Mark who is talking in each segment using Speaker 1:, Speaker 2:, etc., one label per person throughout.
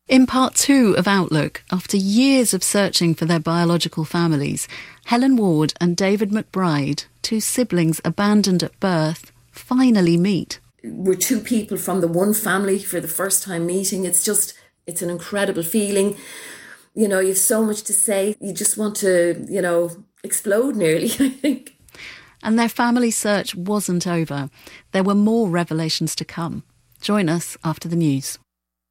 Speaker 1: In part 2 of Outlook, after years of searching for their biological families, Helen Ward and David McBride, two siblings abandoned at birth, finally meet.
Speaker 2: We're two people from the one family for the first time meeting. It's an incredible feeling. You know, you have so much to say. You just want to, explode nearly, I think.
Speaker 1: And their family search wasn't over. There were more revelations to come. Join us after the news.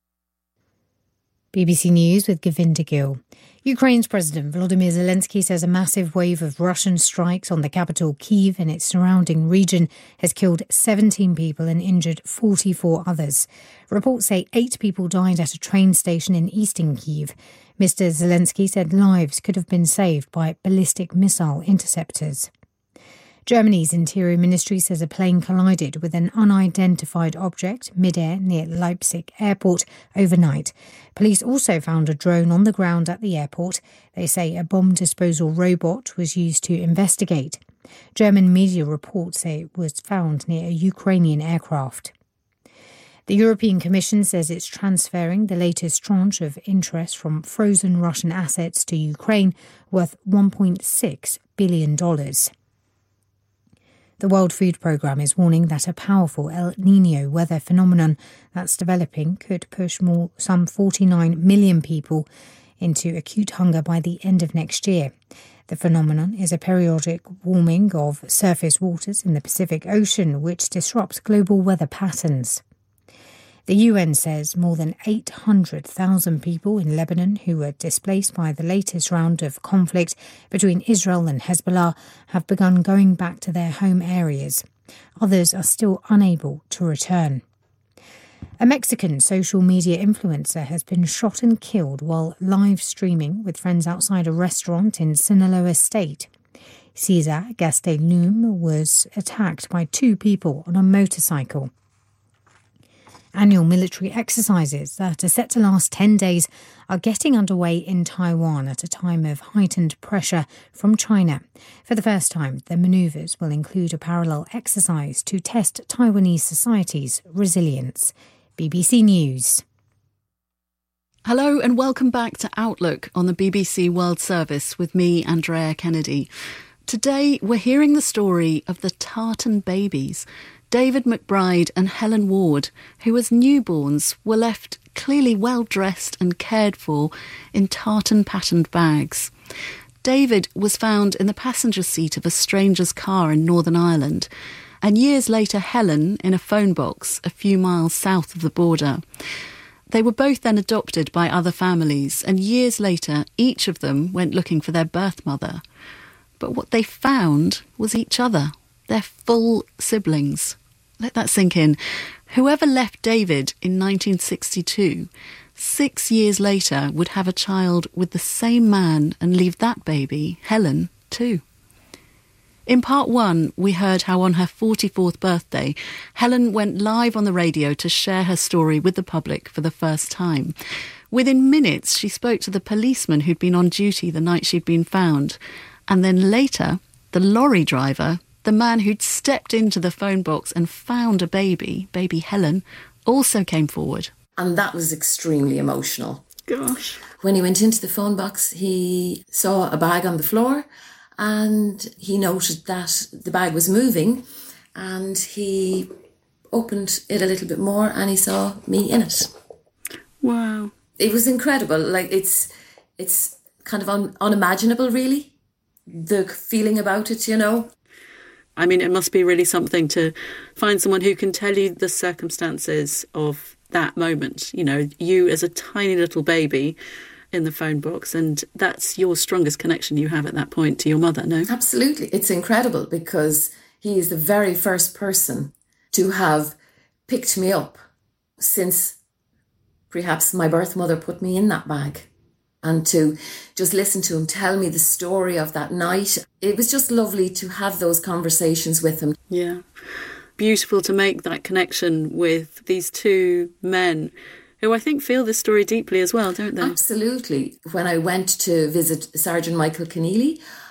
Speaker 3: BBC News with Govinda Gill. Ukraine's President Volodymyr Zelensky says a massive wave of Russian strikes on the capital Kyiv and its surrounding region has killed 17 people and injured 44 others. Reports say 8 people died at a train station in eastern Kyiv. Mr. Zelensky said lives could have been saved by ballistic missile interceptors. Germany's Interior Ministry says a plane collided with an unidentified object mid-air near Leipzig airport overnight. Police also found a drone on the ground at the airport. They say a bomb disposal robot was used to investigate. German media reports say it was found near a Ukrainian aircraft. The European Commission says it's transferring the latest tranche of interest from frozen Russian assets to Ukraine worth $1.6 billion. The World Food Programme is warning that a powerful El Niño weather phenomenon that's developing could push some 49 million people into acute hunger by the end of next year. The phenomenon is a periodic warming of surface waters in the Pacific Ocean, which disrupts global weather patterns. The UN says more than 800,000 people in Lebanon who were displaced by the latest round of conflict between Israel and Hezbollah have begun going back to their home areas. Others are still unable to return. A Mexican social media influencer has been shot and killed while live streaming with friends outside a restaurant in Sinaloa State. Cesar Gastelum was attacked by 2 people on a motorcycle. Annual military exercises that are set to last 10 days are getting underway in Taiwan at a time of heightened pressure from China. For the first time, the manoeuvres will include a parallel exercise to test Taiwanese society's resilience. BBC News.
Speaker 1: Hello and welcome back to Outlook on the BBC World Service with me, Andrea Kennedy. Today we're hearing the story of the Tartan babies, David McBride and Helen Ward, who as newborns were left clearly well-dressed and cared for in tartan-patterned bags. David was found in the passenger seat of a stranger's car in Northern Ireland, and years later Helen in a phone box a few miles south of the border. They were both then adopted by other families, and years later each of them went looking for their birth mother. But what they found was each other, their full siblings. Let that sink in. Whoever left David in 1962, 6 years later would have a child with the same man and leave that baby, Helen, too. In part 1, we heard how on her 44th birthday, Helen went live on the radio to share her story with the public for the first time. Within minutes, she spoke to the policeman who'd been on duty the night she'd been found. And then later, the lorry driver, the man who'd stepped into the phone box and found a baby Helen, also came forward.
Speaker 2: And that was extremely emotional.
Speaker 1: Gosh.
Speaker 2: When he went into the phone box, he saw a bag on the floor and he noted that the bag was moving, and he opened it a little bit more and he saw me in it.
Speaker 1: Wow.
Speaker 2: It was incredible. Like, it's kind of unimaginable, really, the feeling about it,
Speaker 4: I mean, it must be really something to find someone who can tell you the circumstances of that moment. You as a tiny little baby in the phone box, and that's your strongest connection you have at that point to your mother, no?
Speaker 2: Absolutely. It's incredible because he is the very first person to have picked me up since perhaps my birth mother put me in that bag. And to just listen to him tell me the story of that night. It was just lovely to have those conversations with him.
Speaker 4: Yeah. Beautiful to make that connection with these 2 men who I think feel this story deeply as well, don't they?
Speaker 2: Absolutely. When I went to visit Sergeant Michael Keneally,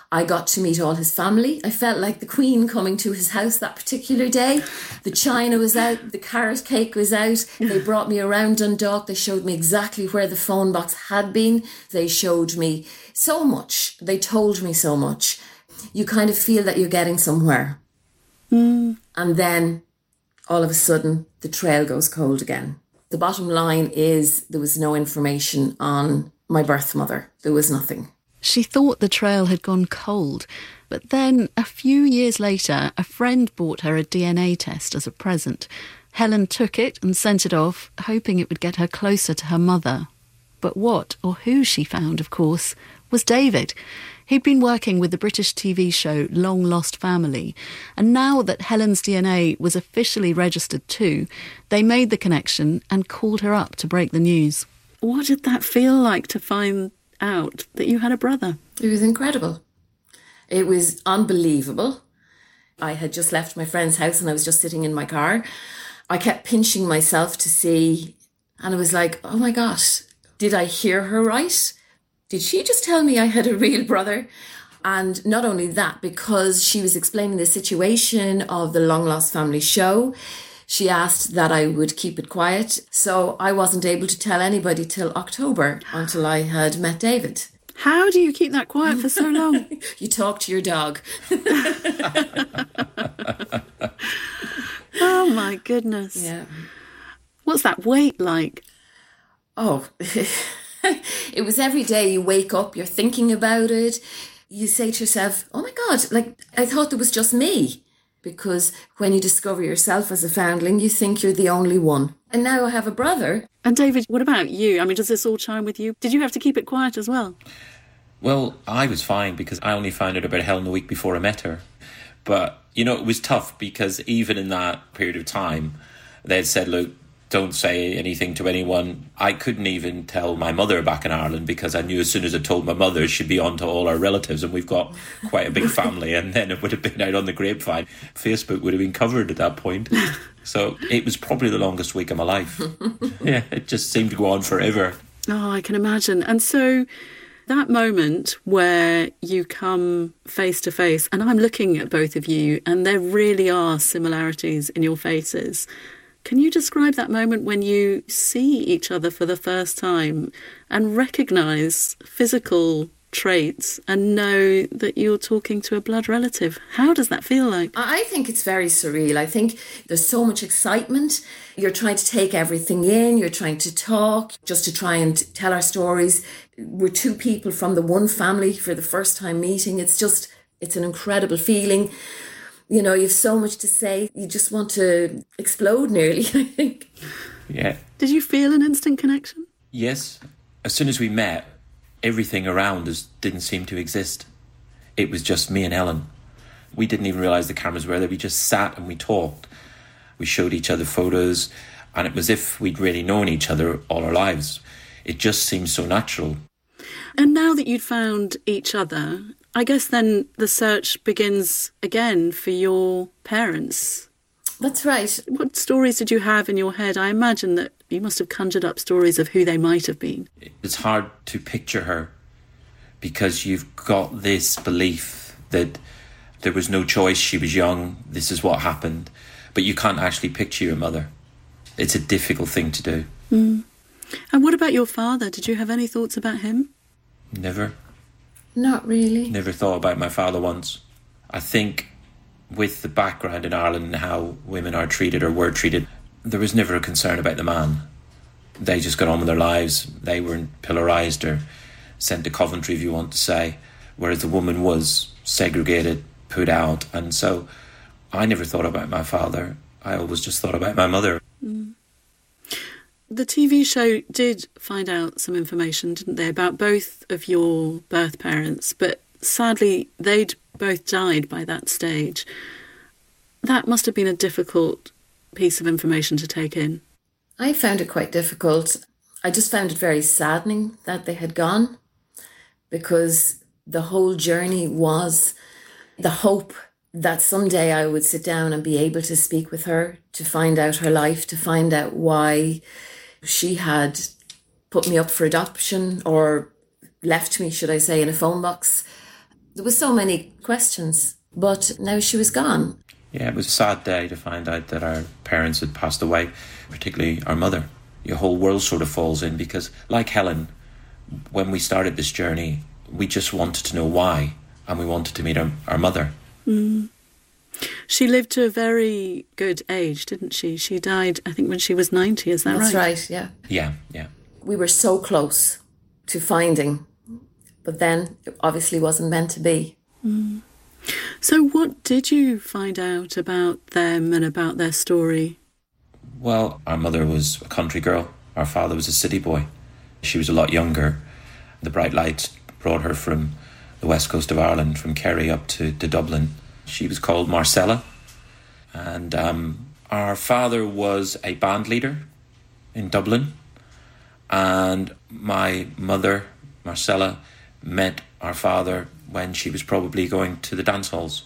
Speaker 2: I got to meet all his family. I felt like the Queen coming to his house that particular day. The china was out, the carrot cake was out. They brought me around Dundalk. They showed me exactly where the phone box had been. They showed me so much. They told me so much. You kind of feel that you're getting somewhere. And then all of a sudden, the trail goes cold again. The bottom line is there was no information on my birth mother. There was nothing.
Speaker 1: She thought the trail had gone cold, but then a few years later, a friend bought her a DNA test as a present. Helen took it and sent it off, hoping it would get her closer to her mother. But what or who she found, of course, was David. He'd been working with the British TV show Long Lost Family, and now that Helen's DNA was officially registered too, they made the connection and called her up to break the news. What did that feel like to find out that you had a brother?
Speaker 2: It was incredible. It was unbelievable. I had just left my friend's house and I was just sitting in my car. I kept pinching myself to see, and I was like, oh my gosh, did I hear her right? Did she just tell me I had a real brother? And not only that, because she was explaining the situation of the Long Lost Family show, she asked that I would keep it quiet. So I wasn't able to tell anybody till October until I had met David.
Speaker 1: How do you keep that quiet for so long?
Speaker 2: You talk to your dog.
Speaker 1: Oh my goodness.
Speaker 2: Yeah.
Speaker 1: What's that wait like?
Speaker 2: Oh, it was every day you wake up, you're thinking about it. You say to yourself, oh my God, like I thought there was just me. Because when you discover yourself as a foundling, you think you're the only one. And now I have a brother.
Speaker 1: And David, what about you? I mean, does this all chime with you? Did you have to keep it quiet as well?
Speaker 5: Well, I was fine because I only found out about Helen a week before I met her. But, you know, it was tough because even in that period of time, they'd said, look, don't say anything to anyone. I couldn't even tell my mother back in Ireland because I knew as soon as I told my mother, she'd be on to all our relatives, and we've got quite a big family, and then it would have been out on the grapevine. Facebook would have been covered at that point. So it was probably the longest week of my life. Yeah, it just seemed to go on forever.
Speaker 1: Oh, I can imagine. And so that moment where you come face to face, and I'm looking at both of you, and there really are similarities in your faces. Can you describe that moment when you see each other for the first time and recognise physical traits and know that you're talking to a blood relative? How does that feel like?
Speaker 2: I think it's very surreal. I think there's so much excitement. You're trying to take everything in. You're trying to talk just to try and tell our stories. We're two people from the one family for the first time meeting. It's an incredible feeling. You know, you have so much to say. You just want to explode nearly, I think.
Speaker 5: Yeah.
Speaker 1: Did you feel an instant connection?
Speaker 5: Yes. As soon as we met, everything around us didn't seem to exist. It was just me and Helen. We didn't even realise the cameras were there. We just sat and we talked. We showed each other photos, and it was as if we'd really known each other all our lives. It just seemed so natural.
Speaker 1: And now that you'd found each other, I guess then the search begins again for your parents.
Speaker 2: That's right.
Speaker 1: What stories did you have in your head? I imagine that you must have conjured up stories of who they might have been.
Speaker 5: It's hard to picture her because you've got this belief that there was no choice, she was young, this is what happened, but you can't actually picture your mother. It's a difficult thing to do.
Speaker 1: Mm. And what about your father? Did you have any thoughts about him?
Speaker 5: Never.
Speaker 2: Not really.
Speaker 5: Never thought about my father once. I think with the background in Ireland and how women are treated or were treated, there was never a concern about the man. They just got on with their lives. They weren't pillarised or sent to Coventry, if you want to say, whereas the woman was segregated, put out. And so I never thought about my father. I always just thought about my mother.
Speaker 1: Mm. The TV show did find out some information, didn't they, about both of your birth parents, but sadly they'd both died by that stage. That must have been a difficult piece of information to take in.
Speaker 2: I found it quite difficult. I just found it very saddening that they had gone, because the whole journey was the hope that someday I would sit down and be able to speak with her, to find out her life, to find out why she had put me up for adoption, or left me, should I say, in a phone box. There was so many questions, but now she was gone.
Speaker 5: Yeah, it was a sad day to find out that our parents had passed away, particularly our mother. Your whole world sort of falls in because, like Helen, when we started this journey, we just wanted to know why, and we wanted to meet our mother.
Speaker 4: Mm. She lived to a very good age, didn't she? She died, I think, when she was 90, is that right?
Speaker 2: That's right, yeah.
Speaker 5: Yeah.
Speaker 2: We were so close to finding, but then it obviously wasn't meant to be.
Speaker 4: Mm. So what did you find out about them and about their story?
Speaker 5: Well, our mother was a country girl. Our father was a city boy. She was a lot younger. The bright lights brought her from the west coast of Ireland, from Kerry up to Dublin. She was called Marcella. And our father was a band leader in Dublin. And my mother, Marcella, met our father when she was probably going to the dance halls.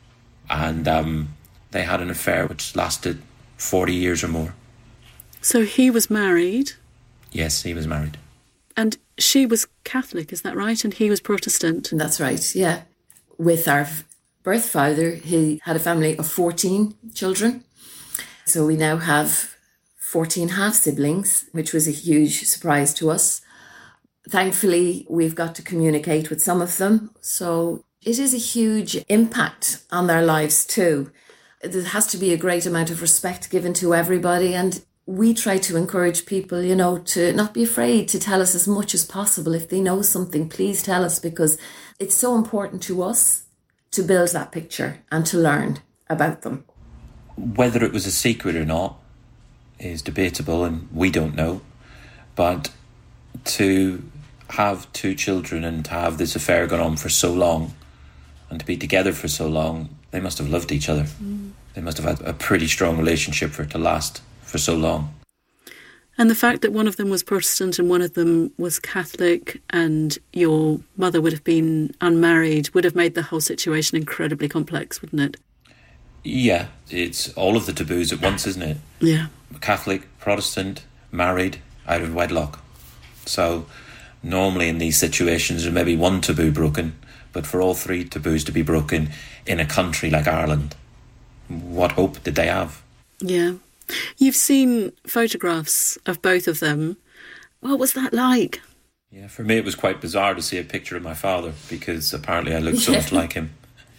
Speaker 5: And they had an affair which lasted 40 years or more.
Speaker 4: So he was married?
Speaker 5: Yes, he was married.
Speaker 4: And she was Catholic, is that right? And he was Protestant?
Speaker 2: That's right, yeah. With our birth father, he had a family of 14 children. So we now have 14 half-siblings, which was a huge surprise to us. Thankfully, we've got to communicate with some of them. So it is a huge impact on their lives too. There has to be a great amount of respect given to everybody. And we try to encourage people, to not be afraid to tell us as much as possible. If they know something, please tell us, because it's so important to us to build that picture and to learn about them.
Speaker 5: Whether it was a secret or not is debatable, and we don't know. But to have two children and to have this affair gone on for so long and to be together for so long, they must have loved each other. Mm. They must have had a pretty strong relationship for it to last for so long.
Speaker 4: And the fact that one of them was Protestant and one of them was Catholic, and your mother would have been unmarried, would have made the whole situation incredibly complex, wouldn't it?
Speaker 5: Yeah, it's all of the taboos at once, isn't it?
Speaker 4: Yeah.
Speaker 5: Catholic, Protestant, married, out of wedlock. So normally in these situations there may be one taboo broken, but for all three taboos to be broken in a country like Ireland, what hope did they have?
Speaker 4: Yeah. You've seen photographs of both of them. What was that like?
Speaker 5: Yeah, for me it was quite bizarre to see a picture of my father, because apparently I look so much like him.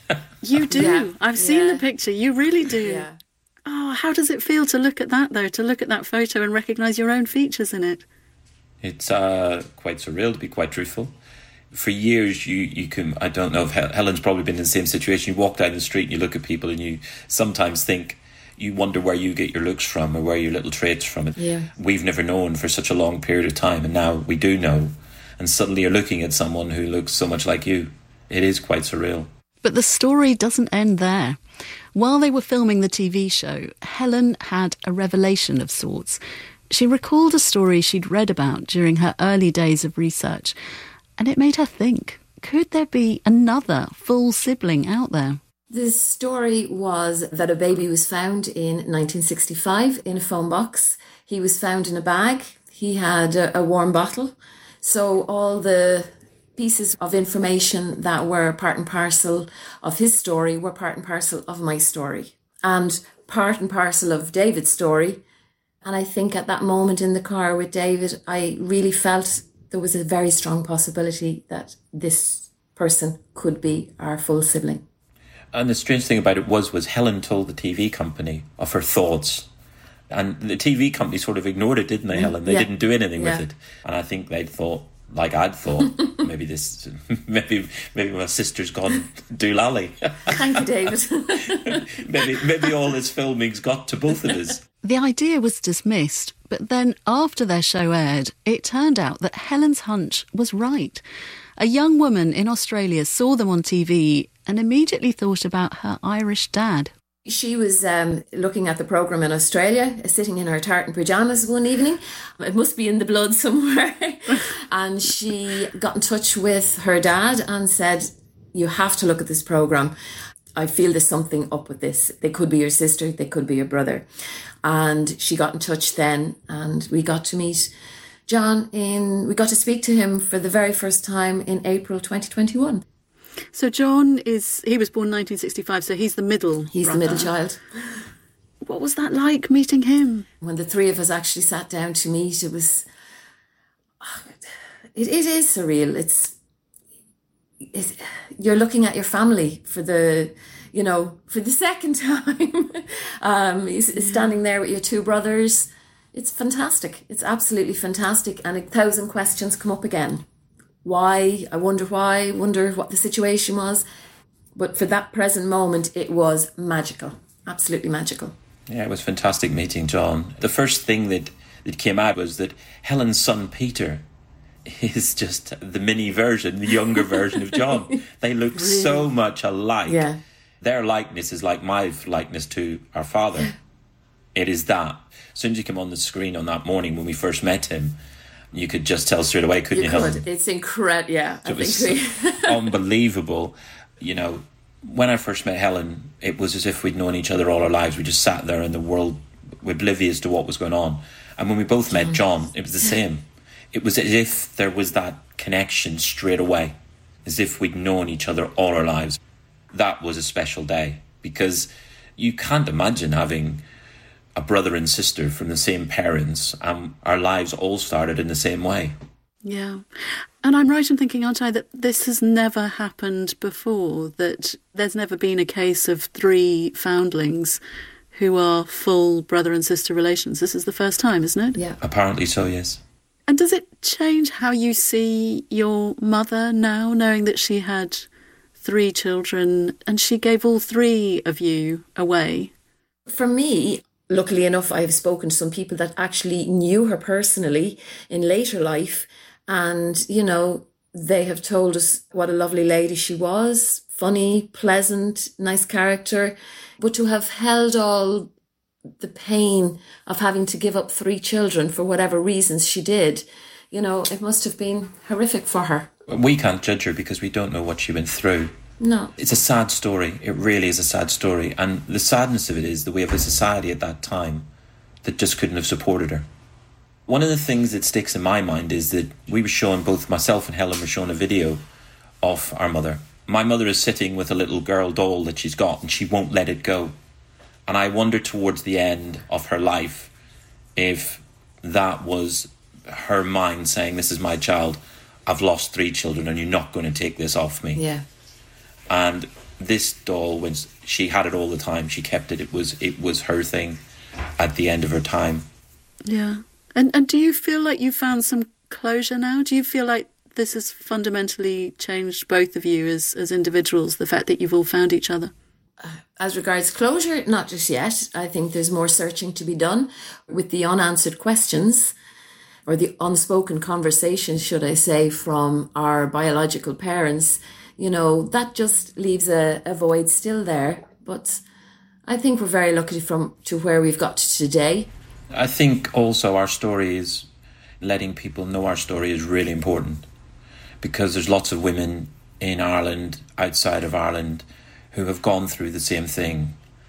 Speaker 4: You do. Yeah. I've seen the picture. You really do.
Speaker 2: Yeah.
Speaker 4: Oh, how does it feel to look at that, though, to look at that photo and recognise your own features in it?
Speaker 5: It's quite surreal, to be quite truthful. For years, you can... I don't know if Helen's probably been in the same situation. You walk down the street and you look at people and you sometimes think... You wonder where you get your looks from or where your little traits from.
Speaker 2: Yeah.
Speaker 5: We've never known for such a long period of time, and now we do know. And suddenly you're looking at someone who looks so much like you. It is quite surreal.
Speaker 1: But the story doesn't end there. While they were filming the TV show, Helen had a revelation of sorts. She recalled a story she'd read about during her early days of research, and it made her think, could there be another full sibling out there?
Speaker 2: The story was that a baby was found in 1965 in a phone box. He was found in a bag. He had a warm bottle. So all the pieces of information that were part and parcel of his story were part and parcel of my story and part and parcel of David's story. And I think at that moment in the car with David, I really felt there was a very strong possibility that this person could be our full sibling.
Speaker 5: And the strange thing about it was Helen told the TV company of her thoughts. And the TV company sort of ignored it, didn't they, Helen? They didn't do anything with it. And I think they'd thought, like I'd thought, maybe my sister's gone doolally.
Speaker 2: Thank you, David.
Speaker 5: maybe all this filming's got to both of us.
Speaker 1: The idea was dismissed, but then after their show aired, it turned out that Helen's hunch was right. A young woman in Australia saw them on TV and immediately thought about her Irish dad.
Speaker 2: She was looking at the programme in Australia, sitting in her tartan pyjamas one evening. It must be in the blood somewhere. And she got in touch with her dad and said, you have to look at this programme. I feel there's something up with this. They could be your sister, they could be your brother. And she got in touch then, and we got to meet John we got to speak to him for the very first time in April 2021.
Speaker 4: So John he was born 1965, so he's the middle
Speaker 2: He's
Speaker 4: brother.
Speaker 2: the middle child.
Speaker 4: What was that like, meeting him?
Speaker 2: When the three of us actually sat down to meet, it is surreal. You're looking at your family for the second time. He's standing there with your two brothers. It's fantastic. It's absolutely fantastic. And 1,000 questions come up again. Why? I wonder why. Wonder what the situation was. But for that present moment, it was magical. Absolutely magical.
Speaker 5: Yeah, it was fantastic meeting John. The first thing that came out was that Helen's son Peter is just the mini version, the younger version of John. They look so much alike.
Speaker 2: Yeah.
Speaker 5: Their likeness is like my likeness to our father. It is that. As soon as you came on the screen on that morning when we first met him, you could just tell straight away, couldn't you, Helen?
Speaker 2: It's incredible. Yeah,
Speaker 5: It was unbelievable. You know, when I first met Helen, it was as if we'd known each other all our lives. We just sat there in the world oblivious to what was going on. And when we both met John, it was the same. It was as if there was that connection straight away, as if we'd known each other all our lives. That was a special day, because you can't imagine having a brother and sister from the same parents, and our lives all started in the same way.
Speaker 4: Yeah. And I'm right in thinking, aren't I, that this has never happened before, that there's never been a case of three foundlings who are full brother and sister relations. This is the first time, isn't it?
Speaker 2: Yeah.
Speaker 5: Apparently so, yes.
Speaker 4: And does it change how you see your mother now, knowing that she had 3 children and she gave all 3 of you away?
Speaker 2: For me, luckily enough, I've spoken to some people that actually knew her personally in later life. And, you know, they have told us what a lovely lady she was, funny, pleasant, nice character. But to have held all the pain of having to give up 3 children for whatever reasons she did, you know, it must have been horrific for her.
Speaker 5: We can't judge her because we don't know what she went through.
Speaker 2: No.
Speaker 5: It's a sad story. It really is a sad story. And the sadness of it is that we have a society at that time that just couldn't have supported her. One of the things that sticks in my mind is that we were shown, both myself and Helen were shown a video of our mother. My mother is sitting with a little girl doll that she's got and she won't let it go. And I wonder towards the end of her life if that was her mind saying, this is my child, I've lost 3 children and you're not going to take this off me.
Speaker 2: Yeah.
Speaker 5: And this doll, when she had it all the time, she kept it. It was her thing at the end of her time.
Speaker 4: Yeah. And do you feel like you found some closure now? Do you feel like this has fundamentally changed both of you as individuals, the fact that you've all found each other?
Speaker 2: As regards closure, not just yet. I think there's more searching to be done with the unanswered questions, or the unspoken conversations, should I say, from our biological parents. You know, that just leaves a void still there. But I think we're very lucky to where we've got to today.
Speaker 5: I think also our story is, letting people know our story is really important, because there's lots of women in Ireland, outside of Ireland, who have gone through the same thing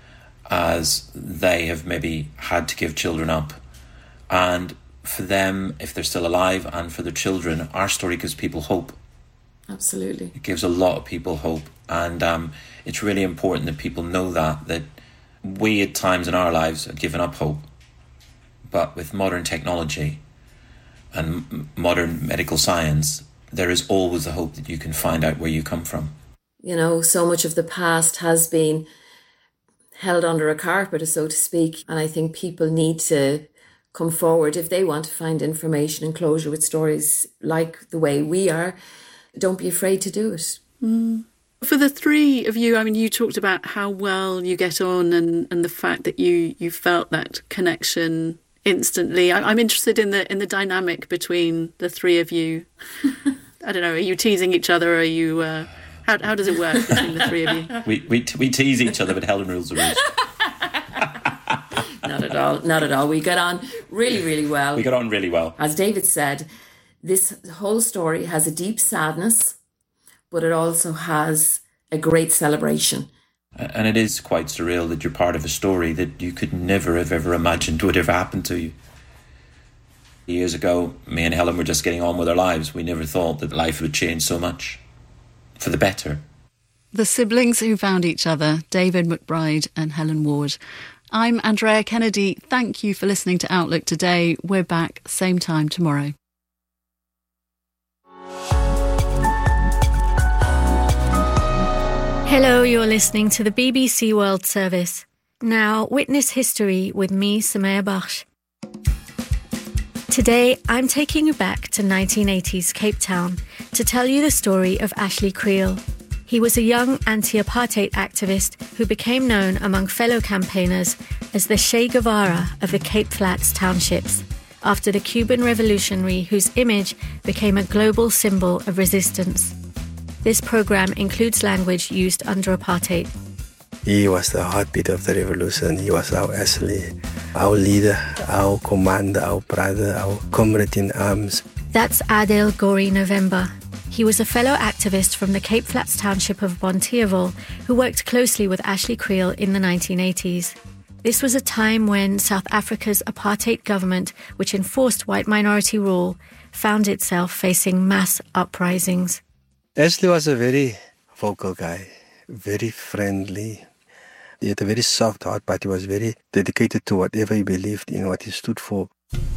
Speaker 5: as they have maybe had to give children up. And for them, if they're still alive, and for their children, our story gives people hope.
Speaker 2: Absolutely.
Speaker 5: It gives a lot of people hope. And it's really important that people know that we at times in our lives have given up hope. But with modern technology and modern medical science, there is always the hope that you can find out where you come from.
Speaker 2: You know, so much of the past has been held under a carpet, so to speak. And I think people need to come forward if they want to find information and closure with stories like the way we are. Don't be afraid to do it.
Speaker 4: Mm. For the 3 of you, I mean, you talked about how well you get on and the fact that you felt that connection instantly. I'm interested in the dynamic between the 3 of you. I don't know, are you teasing each other? Are you... How does it work between the 3 of you?
Speaker 5: We tease each other, but Helen rules the roost.
Speaker 2: Not at all. We get on really, really well.
Speaker 5: We get on really well.
Speaker 2: As David said, this whole story has a deep sadness, but it also has a great celebration.
Speaker 5: And it is quite surreal that you're part of a story that you could never have ever imagined would ever happen to you. Years ago, me and Helen were just getting on with our lives. We never thought that life would change so much for the better.
Speaker 1: The siblings who found each other, David McBride and Helen Ward. I'm Andrea Kennedy. Thank you for listening to Outlook today. We're back same time tomorrow.
Speaker 6: Hello, you're listening to the BBC World Service. Now, witness history with me, Samaya Bakhsh. Today, I'm taking you back to 1980s Cape Town to tell you the story of Ashley Creel. He was a young anti-apartheid activist who became known among fellow campaigners as the Che Guevara of the Cape Flats townships, after the Cuban revolutionary whose image became a global symbol of resistance. This programme includes language used under apartheid.
Speaker 7: He was the heartbeat of the revolution. He was our Ashley, our leader, our commander, our brother, our comrade in arms.
Speaker 6: That's Adel Gori November. He was a fellow activist from the Cape Flats township of Bonteheuwel who worked closely with Ashley Creel in the 1980s. This was a time when South Africa's apartheid government, which enforced white minority rule, found itself facing mass uprisings.
Speaker 7: Ashley was a very vocal guy, very friendly. He had a very soft heart, but he was very dedicated to whatever he believed in, what he stood for.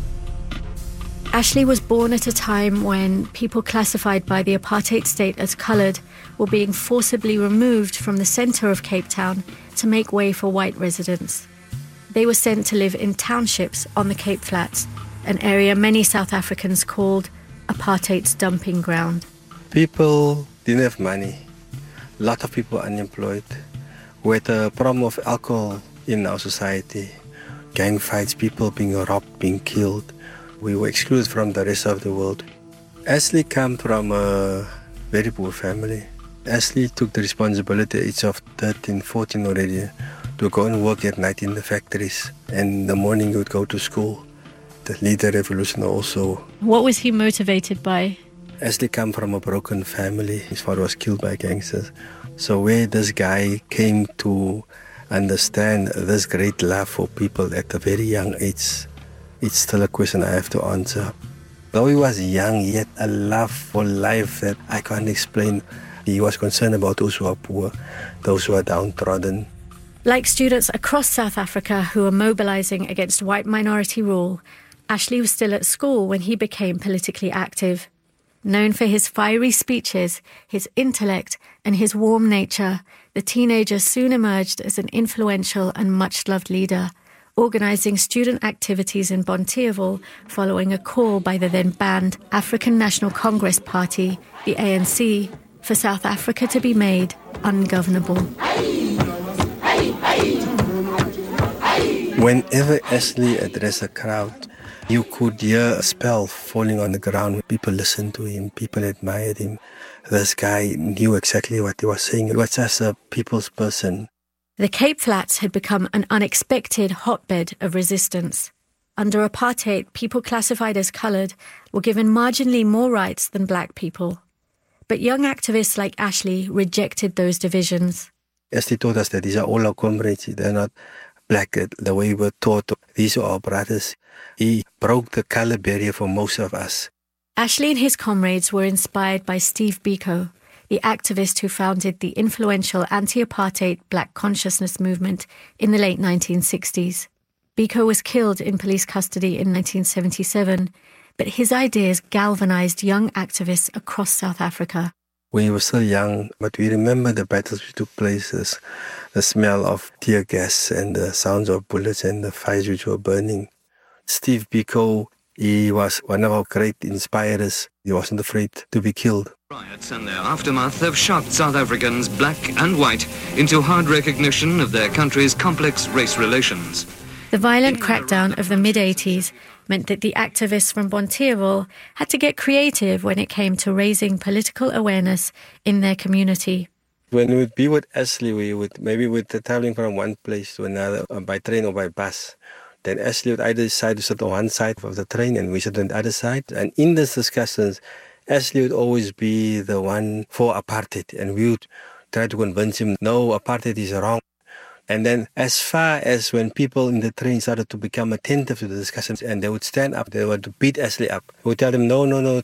Speaker 6: Ashley was born at a time when people classified by the apartheid state as coloured were being forcibly removed from the centre of Cape Town to make way for white residents. They were sent to live in townships on the Cape Flats, an area many South Africans called apartheid's dumping ground.
Speaker 7: People didn't have money. A lot of people unemployed. We had a problem of alcohol in our society. Gang fights, people being robbed, being killed. We were excluded from the rest of the world. Ashley came from a very poor family. Ashley took the responsibility at the age of 13, 14 already to go and work at night in the factories. And in the morning he would go to school. To lead the revolution also.
Speaker 6: What was he motivated by?
Speaker 7: Ashley came from a broken family. His father was killed by gangsters. So where this guy came to understand this great love for people at a very young age, it's still a question I have to answer. Though he was young, he had a love for life that I can't explain. He was concerned about those who are poor, those who are downtrodden.
Speaker 6: Like students across South Africa who were mobilising against white minority rule, Ashley was still at school when he became politically active. Known for his fiery speeches, his intellect, and his warm nature, the teenager soon emerged as an influential and much-loved leader, organising student activities in Bonteheuwel following a call by the then-banned African National Congress Party, the ANC, for South Africa to be made ungovernable.
Speaker 7: Whenever Ashley addressed a crowd, you could hear a spell falling on the ground. People listened to him, people admired him. This guy knew exactly what he was saying. He was just a people's person.
Speaker 6: The Cape Flats had become an unexpected hotbed of resistance. Under apartheid, people classified as coloured were given marginally more rights than black people. But young activists like Ashley rejected those divisions.
Speaker 7: Ashley taught us that these are all our comrades. They're not black the way we were taught. These are our brothers. He broke the colour barrier for most of us.
Speaker 6: Ashley and his comrades were inspired by Steve Biko, the activist who founded the influential anti-apartheid black consciousness movement in the late 1960s. Biko was killed in police custody in 1977, but his ideas galvanised young activists across South Africa.
Speaker 7: We were still young, but we remember the battles which took place, the smell of tear gas and the sounds of bullets and the fires which were burning. Steve Biko, he was one of our great inspirers. He wasn't afraid to be killed.
Speaker 8: Riots and their aftermath have shocked South Africans, black and white, into hard recognition of their country's complex race relations.
Speaker 6: The violent crackdown of the mid-80s meant that the activists from Bonteheuwel had to get creative when it came to raising political awareness in their community.
Speaker 7: When we would be with Ashley, we would traveling from one place to another by train or by bus. Then Ashley would either decide to sit on one side of the train and we sit on the other side. And in these discussions, Ashley would always be the one for apartheid. And we would try to convince him, no, apartheid is wrong. And then as far as when people in the train started to become attentive to the discussions and they would stand up, they would beat Ashley up. We would tell them, no,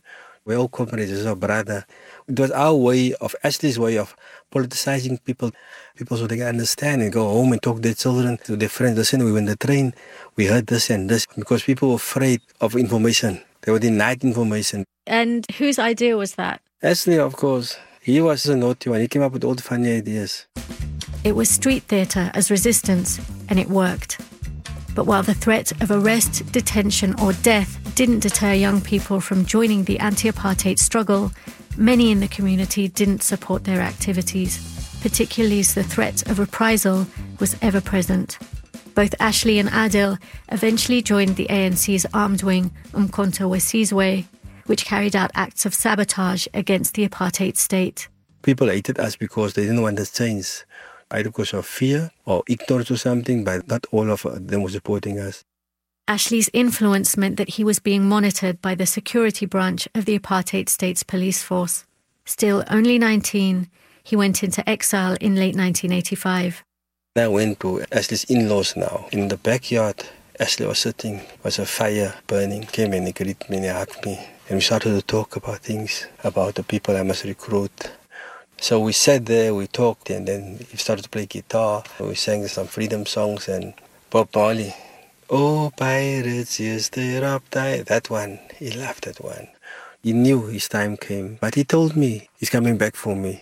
Speaker 7: We're all comrades, it's our brother. It was our way of, Ashley's way of politicizing people so they can understand and go home and talk to their children, to their friends. Listen, we went on the train, we heard this and this, because people were afraid of information. They were denied information.
Speaker 6: And whose idea was that?
Speaker 7: Ashley, of course. He was a naughty one. He came up with all the funny ideas.
Speaker 6: It was street theatre as resistance, and it worked. But while the threat of arrest, detention or death didn't deter young people from joining the anti-apartheid struggle, many in the community didn't support their activities, particularly as the threat of reprisal was ever present. Both Ashley and Adil eventually joined the ANC's armed wing, Umkhonto weSizwe, which carried out acts of sabotage against the apartheid state.
Speaker 7: People hated us because they didn't want to change, either because of fear or ignorance or something, but not all of them were supporting us.
Speaker 6: Ashley's influence meant that he was being monitored by the security branch of the apartheid state's police force. Still only 19, he went into exile in late 1985.
Speaker 7: I went to Ashley's in-laws now. In the backyard, Ashley was sitting, was a fire burning, came and he greeted me and he hugged me. And we started to talk about things, about the people I must recruit. So we sat there, we talked, and then he started to play guitar. We sang some freedom songs and Bob Marley. Oh, pirates, yes, they're uptight. That one, he loved that one. He knew his time came, but he told me he's coming back for me.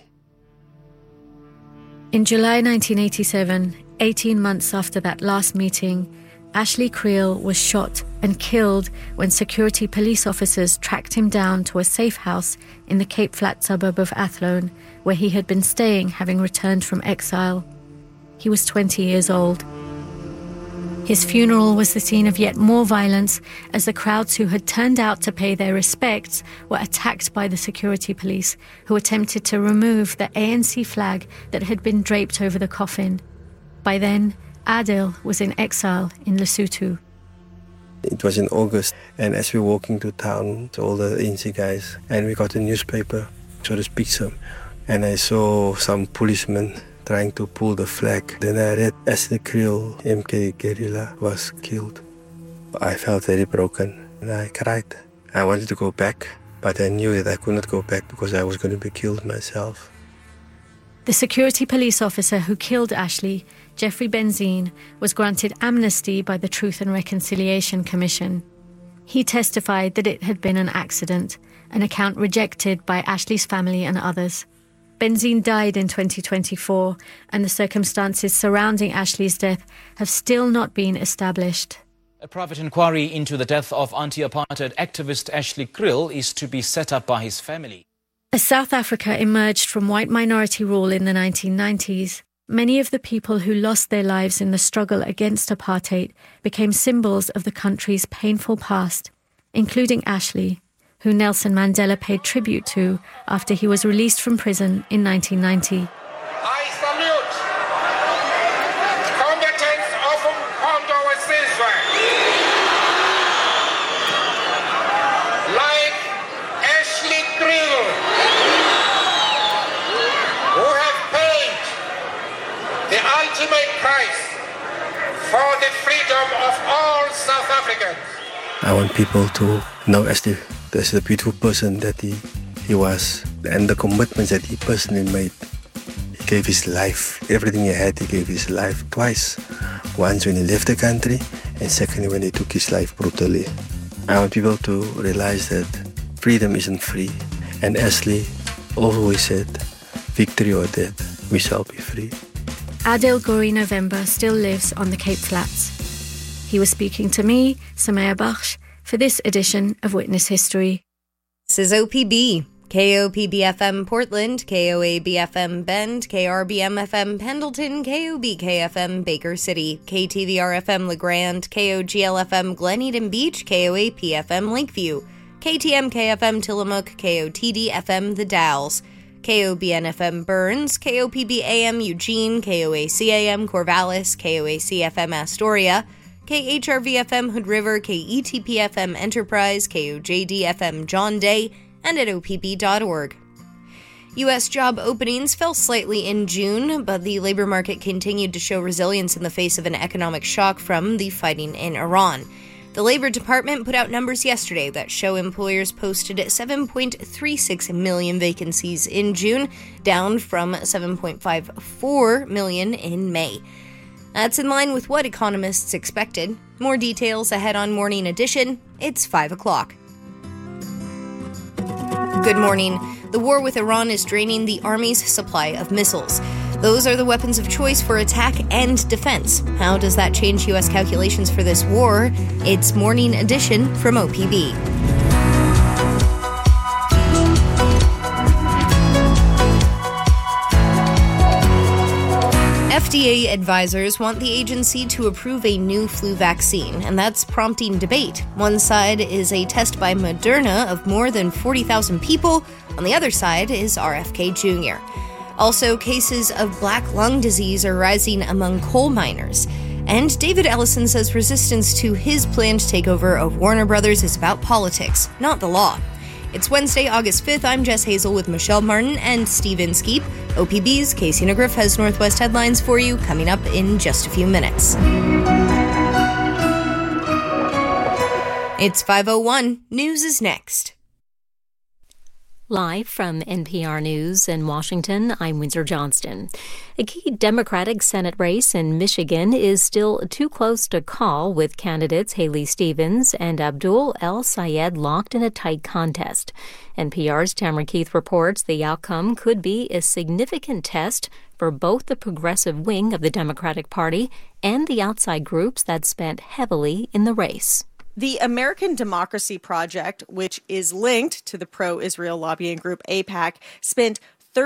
Speaker 6: In July 1987, 18 months after that last meeting, Ashley Creel was shot and killed when security police officers tracked him down to a safe house in the Cape Flats suburb of Athlone, where he had been staying having returned from exile. He was 20 years old. His funeral was the scene of yet more violence as the crowds who had turned out to pay their respects were attacked by the security police, who attempted to remove the ANC flag that had been draped over the coffin. By then, Adil was in exile in Lesotho.
Speaker 7: It was in August, and as we were walking to town, all the ANC guys, and we got a newspaper, saw this picture, and I saw some policemen trying to pull the flag. Then I read Ashley Creel, MK guerrilla, was killed. I felt very broken, and I cried. I wanted to go back, but I knew that I could not go back because I was going to be killed myself.
Speaker 6: The security police officer who killed Ashley, Jeffrey Benzine, was granted amnesty by the Truth and Reconciliation Commission. He testified that it had been an accident, an account rejected by Ashley's family and others. Benzine died in 2024, and the circumstances surrounding Ashley's death have still not been established.
Speaker 9: A private inquiry into the death of anti-apartheid activist Ashley Creel is to be set up by his family.
Speaker 6: As South Africa emerged from white minority rule in the 1990s, many of the people who lost their lives in the struggle against apartheid became symbols of the country's painful past, including Ashley, who Nelson Mandela paid tribute to after he was released from prison in 1990.
Speaker 10: I salute combatants of Umkhonto weSizwe, like Ashley Creel, who have paid the ultimate price for the freedom of all South Africans.
Speaker 7: I want people to know Ashley as the beautiful person that he was, and the commitments that he personally made. He gave his life, everything he had, he gave his life twice. Once when he left the country, and secondly when he took his life brutally. I want people to realize that freedom isn't free. And Ashley always said, victory or death, we shall be free.
Speaker 6: Adil Gori November still lives on the Cape Flats. He was speaking to me, Samaya Bakhsh, for this edition of Witness History.
Speaker 11: This is OPB, KOPB-FM Portland, KOAB-FM Bend, KRBM-FM Pendleton, KOBK-FM Baker City, KTVR-FM LeGrand, KOGL-FM Glen Eden Beach, KOAP-FM Lakeview, KTMK-FM Tillamook, KOTD-FM The Dalles, KOBN-FM Burns, KOPB-AM Eugene, KOAC-AM Corvallis, KOAC-FM Astoria, KHRV-FM Hood River, KETP-FM Enterprise, KOJD-FM John Day, and at opb.org. U.S. job openings fell slightly in June, but the labor market continued to show resilience in the face of an economic shock from the fighting in Iran. The Labor Department put out numbers yesterday that show employers posted 7.36 million vacancies in June, down from 7.54 million in May. That's in line with what economists expected. More details ahead on Morning Edition. It's 5 o'clock. Good morning. The war with Iran is draining the Army's supply of missiles. Those are the weapons of choice for attack and defense. How does that change U.S. calculations for this war? It's Morning Edition from OPB. FDA advisors want the agency to approve a new flu vaccine, and that's prompting debate. One side is a test by Moderna of more than 40,000 people. On the other side is RFK Jr. Also, cases of black lung disease are rising among coal miners. And David Ellison says resistance to his planned takeover of Warner Brothers is about politics, not the law. It's Wednesday, August 5th. I'm Jess Hazel with Michelle Martin and Steve Inskeep. OPB's Casey Negriff has Northwest headlines for you coming up in just a few minutes. It's 5:01. News is next.
Speaker 12: Live from NPR News in Washington, I'm Windsor Johnston. A key Democratic Senate race in Michigan is still too close to call, with candidates Haley Stevens and Abdul El-Sayed locked in a tight contest. NPR's Tamara Keith reports the outcome could be a significant test for both the progressive wing of the Democratic Party and the outside groups that spent heavily in the race.
Speaker 13: The American Democracy Project, which is linked to the pro-Israel lobbying group AIPAC, spent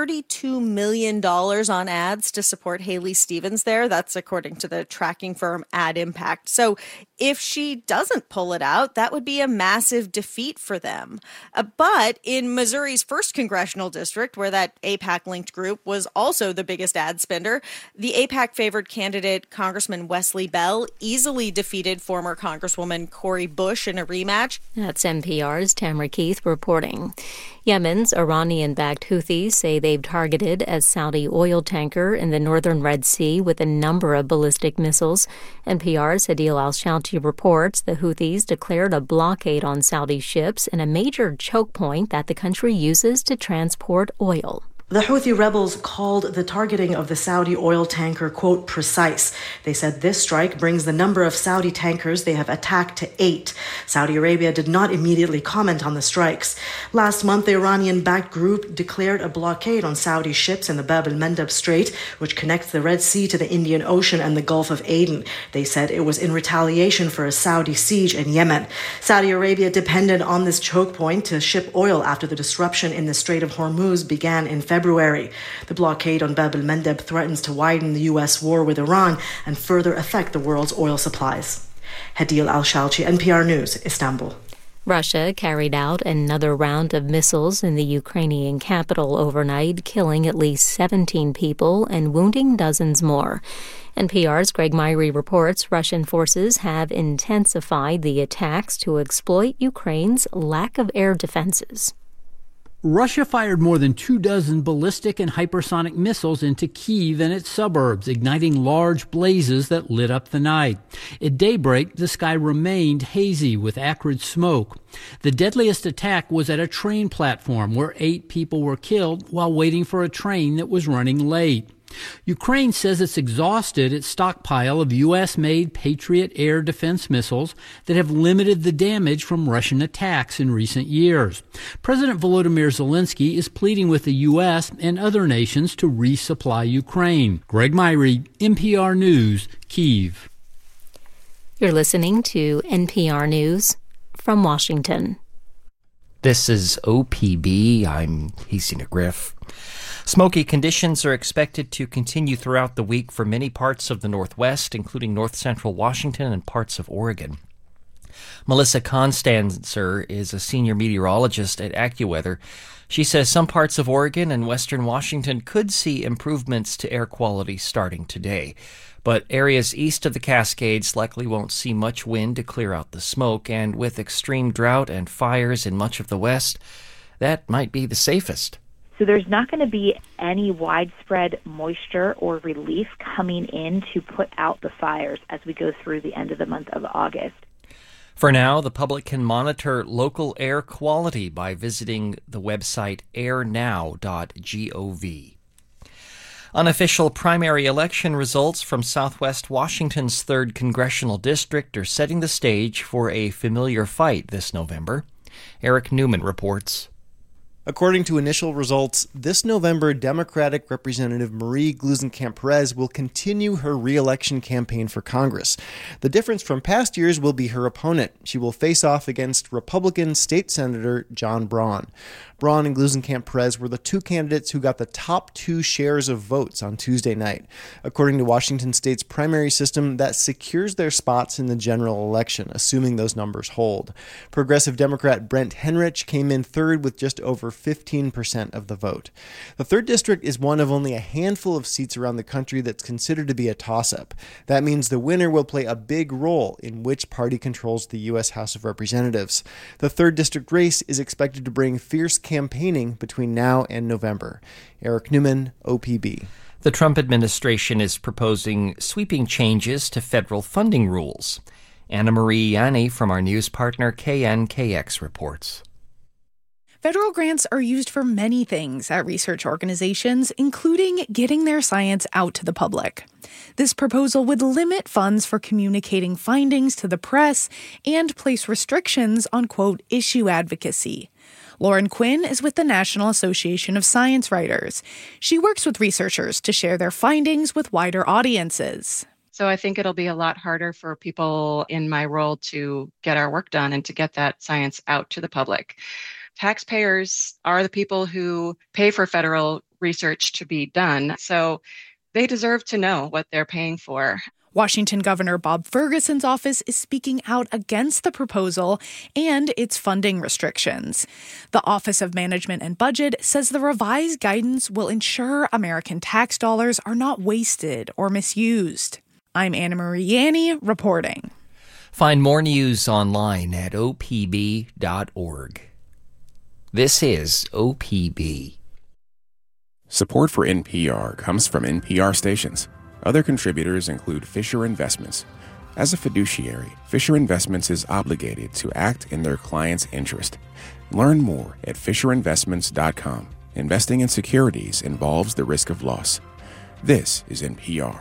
Speaker 13: $32 million on ads to support Haley Stevens there. That's according to the tracking firm Ad Impact. So if she doesn't pull it out, that would be a massive defeat for them. But in Missouri's 1st congressional district, where that AIPAC-linked group was also the biggest ad spender, the AIPAC-favored candidate, Congressman Wesley Bell, easily defeated former Congresswoman Cori Bush in a rematch.
Speaker 12: That's NPR's Tamara Keith reporting. Yemen's Iranian-backed Houthis say they've targeted a Saudi oil tanker in the northern Red Sea with a number of ballistic missiles. NPR's Adil Al-Shalti reports the Houthis declared a blockade on Saudi ships in a major choke point that the country uses to transport oil.
Speaker 14: The Houthi rebels called the targeting of the Saudi oil tanker, quote, precise. They said this strike brings the number of Saudi tankers they have attacked to 8. Saudi Arabia did not immediately comment on the strikes. Last month, the Iranian-backed group declared a blockade on Saudi ships in the Bab el-Mandeb Strait, which connects the Red Sea to the Indian Ocean and the Gulf of Aden. They said it was in retaliation for a Saudi siege in Yemen. Saudi Arabia depended on this choke point to ship oil after the disruption in the Strait of Hormuz began in February. The blockade on Bab el-Mandeb threatens to widen the U.S. war with Iran and further affect the world's oil supplies. Hadil Al-Shalchi, NPR News, Istanbul.
Speaker 12: Russia carried out another round of missiles in the Ukrainian capital overnight, killing at least 17 people and wounding dozens more. NPR's Greg Myrie reports Russian forces have intensified the attacks to exploit Ukraine's lack of air defenses.
Speaker 15: Russia fired more than 24 ballistic and hypersonic missiles into Kyiv and its suburbs, igniting large blazes that lit up the night. At daybreak, the sky remained hazy with acrid smoke. The deadliest attack was at a train platform where 8 people were killed while waiting for a train that was running late. Ukraine says it's exhausted its stockpile of U.S.-made Patriot air defense missiles that have limited the damage from Russian attacks in recent years. President Volodymyr Zelensky is pleading with the U.S. and other nations to resupply Ukraine. Greg Myrie, NPR News, Kyiv.
Speaker 12: You're listening to NPR News from Washington.
Speaker 16: This is OPB. I'm Casey Negriff. Smoky conditions are expected to continue throughout the week for many parts of the Northwest, including north-central Washington and parts of Oregon. Melissa Constanzer is a senior meteorologist at AccuWeather. She says some parts of Oregon and western Washington could see improvements to air quality starting today. But areas east of the Cascades likely won't see much wind to clear out the smoke, and with extreme drought and fires in much of the west, that might be the safest.
Speaker 17: So there's not going to be any widespread moisture or relief coming in to put out the fires as we go through the end of the month of August.
Speaker 16: For now, the public can monitor local air quality by visiting the website airnow.gov. Unofficial primary election results from Southwest Washington's 3rd Congressional District are setting the stage for a familiar fight this November. Eric Newman reports.
Speaker 18: According to initial results, this November, Democratic Representative Marie Gluesenkamp-Perez will continue her re-election campaign for Congress. The difference from past years will be her opponent. She will face off against Republican State Senator John Braun. Braun and Gluesenkamp-Perez were the two candidates who got the top 2 shares of votes on Tuesday night. According to Washington State's primary system, that secures their spots in the general election, assuming those numbers hold. Progressive Democrat Brent Henrich came in third with just over 15% of the vote. The 3rd District is one of only a handful of seats around the country that's considered to be a toss-up. That means the winner will play a big role in which party controls the U.S. House of Representatives. The 3rd District race is expected to bring fierce campaigning between now and November. Eric Newman, OPB.
Speaker 16: The Trump administration is proposing sweeping changes to federal funding rules. Anna Marie Yanni from our news partner KNKX reports.
Speaker 19: Federal grants are used for many things at research organizations, including getting their science out to the public. This proposal would limit funds for communicating findings to the press and place restrictions on, quote, issue advocacy. Lauren Quinn is with the National Association of Science Writers. She works with researchers to share their findings with wider audiences.
Speaker 20: So I think it'll be a lot harder for people in my role to get our work done and to get that science out to the public. Taxpayers are the people who pay for federal research to be done, so they deserve to know what they're paying for.
Speaker 19: Washington Governor Bob Ferguson's office is speaking out against the proposal and its funding restrictions. The Office of Management and Budget says the revised guidance will ensure American tax dollars are not wasted or misused. I'm Anna Marie Yanni reporting.
Speaker 16: Find more news online at opb.org. This is OPB.
Speaker 21: Support for NPR comes from NPR stations. Other contributors include Fisher Investments. As a fiduciary, Fisher Investments is obligated to act in their client's interest. Learn more at FisherInvestments.com. Investing in securities involves the risk of loss. This is NPR.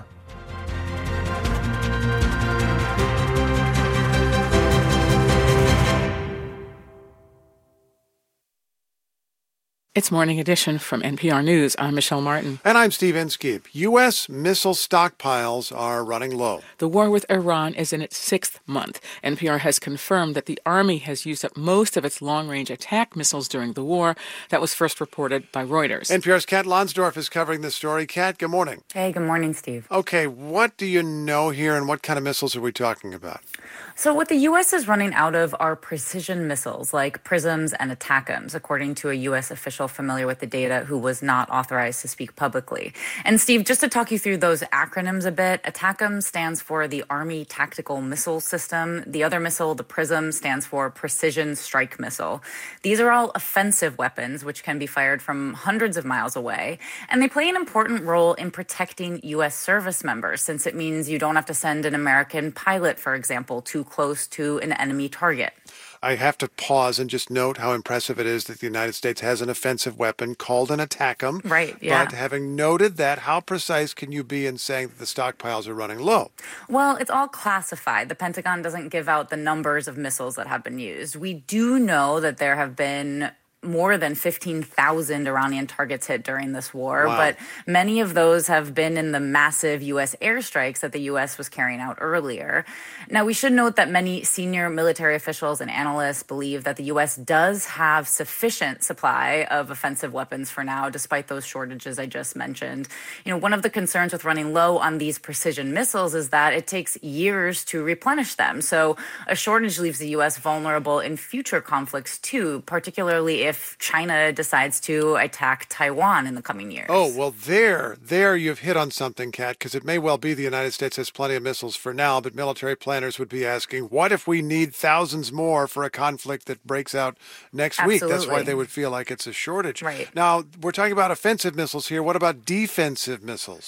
Speaker 22: It's Morning Edition from NPR News. I'm Michelle Martin.
Speaker 23: And I'm Steve Inskeep. U.S. missile stockpiles are running low.
Speaker 22: The war with Iran is in its 6th month. NPR has confirmed that the Army has used up most of its long-range attack missiles during the war. That was first reported by Reuters.
Speaker 23: NPR's Kat Lonsdorf is covering this story. Kat, good morning.
Speaker 24: Hey, good morning, Steve.
Speaker 23: Okay, what do you know here and what kind of missiles are we talking about?
Speaker 24: So what the U.S. is running out of are precision missiles like PrSMs and ATACMS, according to a U.S. official familiar with the data who was not authorized to speak publicly. And Steve, just to talk you through those acronyms a bit, ATACMS stands for the Army Tactical Missile System. The other missile, the PrSM, stands for Precision Strike Missile. These are all offensive weapons, which can be fired from hundreds of miles away. And they play an important role in protecting U.S. service members, since it means you don't have to send an American pilot, for example, too close to an enemy target.
Speaker 23: I have to pause and just note how impressive it is that the United States has an offensive weapon called an ATACMS.
Speaker 24: Right, yeah.
Speaker 23: But having noted that, how precise can you be in saying that the stockpiles are running low?
Speaker 24: Well, it's all classified. The Pentagon doesn't give out the numbers of missiles that have been used. We do know that there have been more than 15,000 Iranian targets hit during this war,
Speaker 23: Wow.
Speaker 24: but many of those have been in the massive U.S. airstrikes that the U.S. was carrying out earlier. Now, we should note that many senior military officials and analysts believe that the U.S. does have sufficient supply of offensive weapons for now, despite those shortages I just mentioned. You know, one of the concerns with running low on these precision missiles is that it takes years to replenish them. So a shortage leaves the U.S. vulnerable in future conflicts, too, particularly if China decides to attack Taiwan in the coming years.
Speaker 23: Oh, well, there you've hit on something, Kat, because it may well be the United States has plenty of missiles for now, but military planners would be asking, what if we need thousands more for a conflict that breaks out next week? That's why they would feel like it's a shortage.
Speaker 24: Right.
Speaker 23: Now, we're talking about offensive missiles here. What about defensive missiles?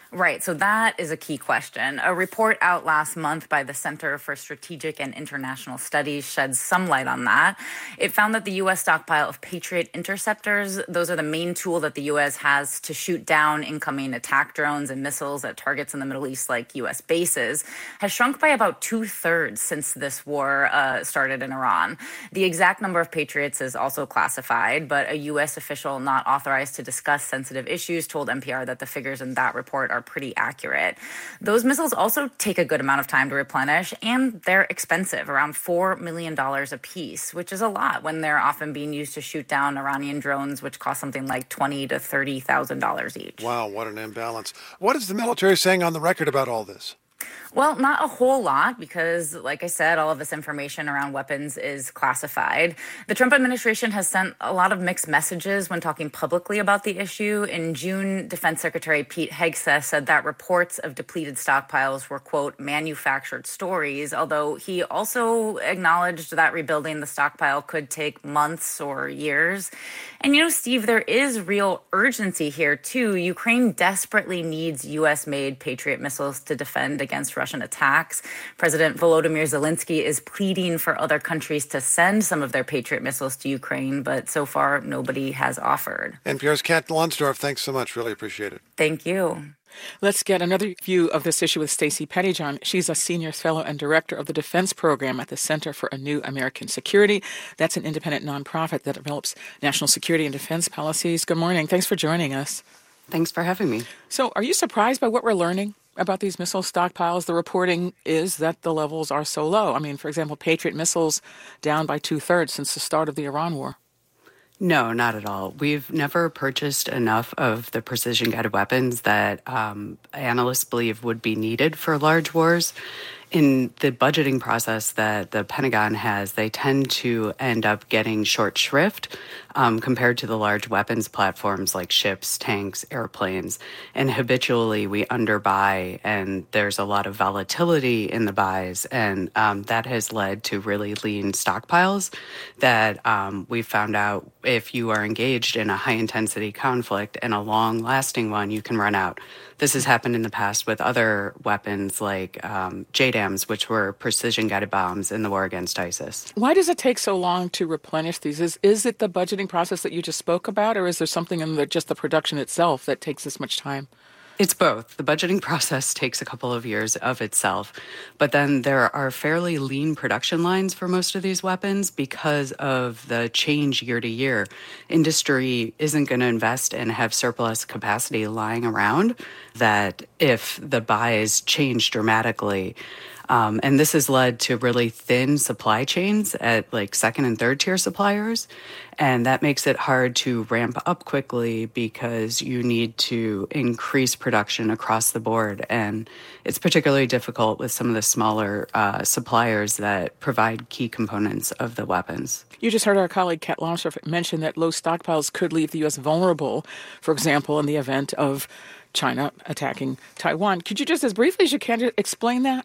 Speaker 24: Right. So that is a key question. A report out last month by the Center for Strategic and International Studies sheds some light on that. It found that the U.S. stockpile of Patriot interceptors, those are the main tool that the U.S. has to shoot down incoming attack drones and missiles at targets in the Middle East like U.S. bases, has shrunk by about 2/3 since this war started in Iran. The exact number of Patriots is also classified, but a U.S. official not authorized to discuss sensitive issues told NPR that the figures in that report are pretty accurate. Those missiles also take a good amount of time to replenish, and they're expensive, around $4 million a piece, which is a lot when they're often being used to shoot down Iranian drones, which cost something like $20,000 to $30,000 each.
Speaker 23: Wow, what an imbalance. What is the military saying on the record about all this?
Speaker 24: Well, not a whole lot because, like I said, all of this information around weapons is classified. The Trump administration has sent a lot of mixed messages when talking publicly about the issue. In June, Defense Secretary Pete Hegseth said that reports of depleted stockpiles were, quote, manufactured stories, although he also acknowledged that rebuilding the stockpile could take months or years. And, you know, Steve, there is real urgency here, too. Ukraine desperately needs U.S.-made Patriot missiles to defend against Russian attacks. President Volodymyr Zelensky is pleading for other countries to send some of their Patriot missiles to Ukraine, but so far nobody has offered.
Speaker 23: NPR's Kat Lonsdorf, thanks so much. Really appreciate it.
Speaker 24: Thank you.
Speaker 22: Let's get another view of this issue with Stacey Pettyjohn. She's a senior fellow and director of the Defense Program at the Center for a New American Security. That's an independent nonprofit that develops national security and defense policies. Good morning. Thanks for joining us.
Speaker 2: Thanks for having me.
Speaker 22: So are you surprised by what we're learning about these missile stockpiles? The reporting is that the levels are so low. I mean, for example, Patriot missiles down by 2/3 since the start of the Iran war.
Speaker 2: No, not at all. We've never purchased enough of the precision-guided weapons that analysts believe would be needed for large wars. In the budgeting process that the Pentagon has, they tend to end up getting short shrift compared to the large weapons platforms like ships, tanks, airplanes. And habitually, we underbuy, and there's a lot of volatility in the buys. And that has led to really lean stockpiles that we found out if you are engaged in a high-intensity conflict and a long-lasting one, you can run out. This has happened in the past with other weapons like JDAMs, which were precision-guided bombs in the war against ISIS.
Speaker 22: Why does it take so long to replenish these? Is it the budgeting process that you just spoke about, or is there something in just the production itself that takes this much time?
Speaker 2: It's both. The budgeting process takes a couple of years of itself, but then there are fairly lean production lines for most of these weapons because of the change year to year. Industry isn't going to invest and have surplus capacity lying around that if the buys change dramatically. And this has led to really thin supply chains at like second and third tier suppliers. And that makes it hard to ramp up quickly because you need to increase production across the board. And it's particularly difficult with some of the smaller suppliers that provide key components of the weapons.
Speaker 22: You just heard our colleague Kat Lonsdorf mention that low stockpiles could leave the U.S. vulnerable, for example, in the event of China attacking Taiwan. Could you just, as briefly as you can, explain that?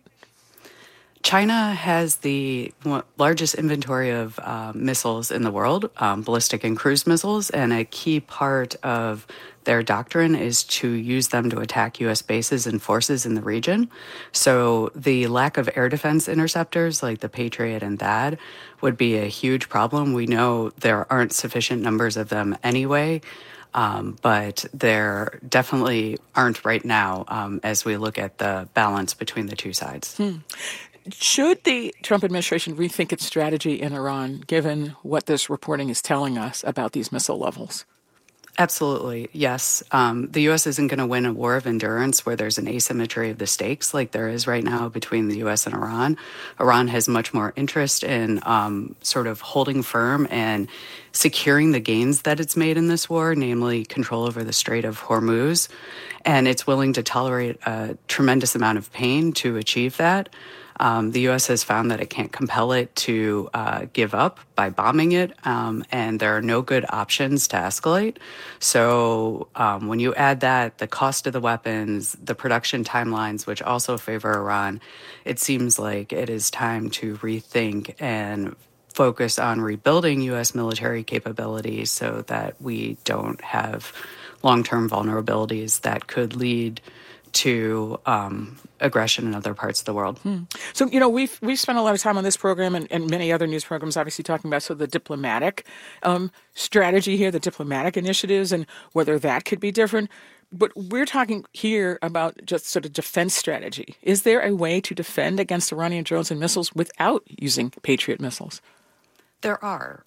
Speaker 2: China has the largest inventory of missiles in the world, ballistic and cruise missiles, and a key part of their doctrine is to use them to attack U.S. bases and forces in the region. So the lack of air defense interceptors like the Patriot and THAAD would be a huge problem. We know there aren't sufficient numbers of them anyway, but there definitely aren't right now as we look at the balance between the two sides.
Speaker 22: Should the Trump administration rethink its strategy in Iran, given what this reporting is telling us about these missile levels?
Speaker 2: Absolutely, yes. The U.S. isn't going to win a war of endurance where there's an asymmetry of the stakes like there is right now between the U.S. and Iran. Iran has much more interest in sort of holding firm and securing the gains that it's made in this war, namely control over the Strait of Hormuz. And it's willing to tolerate a tremendous amount of pain to achieve that. The U.S. has found that it can't compel it to give up by bombing it, and there are no good options to escalate. So when you add that, the cost of the weapons, the production timelines, which also favor Iran, it seems like it is time to rethink and focus on rebuilding U.S. military capabilities so that we don't have long-term vulnerabilities that could lead to aggression in other parts of the world.
Speaker 22: So, we've spent a lot of time on this program and many other news programs, obviously talking about the diplomatic strategy here, the diplomatic initiatives, and whether that could be different. But we're talking here about just sort of defense strategy. Is there a way to defend against Iranian drones and missiles without using Patriot missiles?
Speaker 2: There are.